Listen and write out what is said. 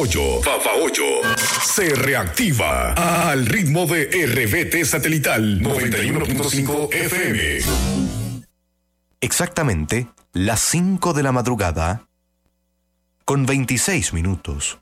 Fafaollo se reactiva al ritmo de RBT Satelital 91.5 FM. Exactamente las 5 de la madrugada con 26 minutos.